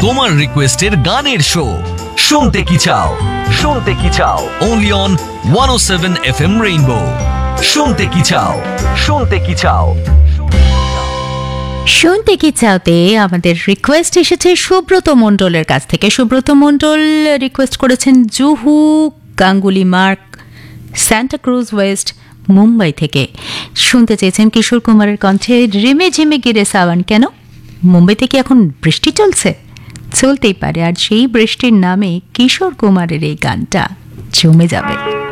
তোমার রিকোয়েস্টের গানের শো শুনতে কি চাও, শুনতে কি চাও, অনলি অন 107 FM রেইনবো। শুনতে কি চাও, শুনতে কি চাও। শুনতে কি চাওতে আমাদের রিকোয়েস্ট এসেছে সুব্রত মণ্ডলের কাছ থেকে। সুব্রত মণ্ডল রিকোয়েস্ট করেছেন Juhu Ganguly mark, Santa cruise West, Mumbai থেকে। শুনতে চেয়েছেন কিশোর কুমারের কণ্ঠে রিমে ঝিমে গিরে সাওয়ান। কেন, মুম্বাই থেকে এখন বৃষ্টি চলছে? চলতেই পারে, আর সেই বৃষ্টির নামে কিশোর কুমারের এই গানটা জমে যাবে।